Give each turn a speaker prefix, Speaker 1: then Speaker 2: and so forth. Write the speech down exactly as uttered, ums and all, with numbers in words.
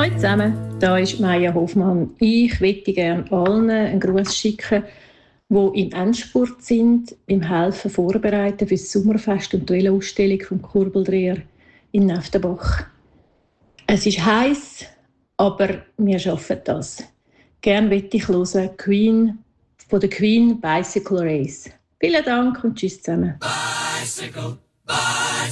Speaker 1: Hallo zusammen, da ist Maja Hofmann. Ich möchte gerne allen einen Gruß schicken, die im Endspurt sind, beim Helfen vorbereiten für das Sommerfest und die Velo-Ausstellung vom Kurbeldreher in Neftenbach. Es ist heiß, aber wir schaffen das. Gerne möchte ich hören Queen von der Queen Bicycle Race. Vielen Dank und tschüss zusammen.
Speaker 2: Bicycle, bicycle.